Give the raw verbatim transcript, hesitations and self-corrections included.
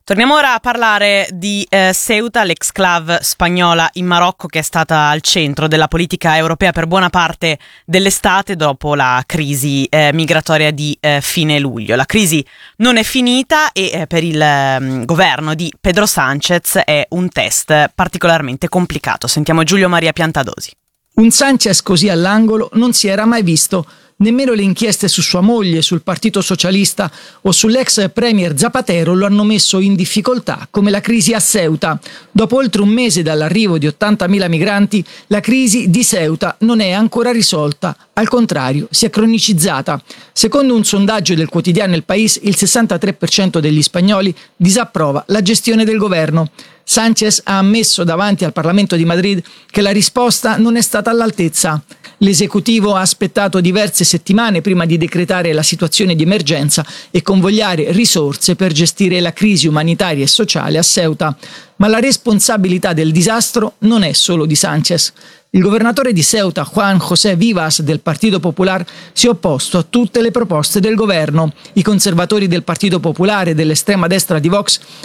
Torniamo ora a parlare di eh, Ceuta, l'exclave spagnola in Marocco, che è stata al centro della politica europea per buona parte dell'estate dopo la crisi eh, migratoria di eh, fine luglio. La crisi non è finita e eh, per il eh, governo di Pedro Sánchez è un test particolarmente complicato. Sentiamo Giulio Maria Piantadosi. Un Sánchez così all'angolo non si era mai visto. Nemmeno le inchieste su sua moglie, sul Partito Socialista o sull'ex premier Zapatero lo hanno messo in difficoltà, come la crisi a Ceuta. Dopo oltre un mese dall'arrivo di ottantamila migranti, la crisi di Ceuta non è ancora risolta. Al contrario, si è cronicizzata. Secondo un sondaggio del quotidiano El País, il sessantatré per cento degli spagnoli disapprova la gestione del governo. Sánchez ha ammesso davanti al Parlamento di Madrid che la risposta non è stata all'altezza. L'esecutivo ha aspettato diverse settimane prima di decretare la situazione di emergenza e convogliare risorse per gestire la crisi umanitaria e sociale a Ceuta. Ma la responsabilità del disastro non è solo di Sánchez. Il governatore di Ceuta, Juan José Vivas, del Partito Popular, si è opposto a tutte le proposte del governo. I conservatori del Partito Popolare e dell'estrema destra di Vox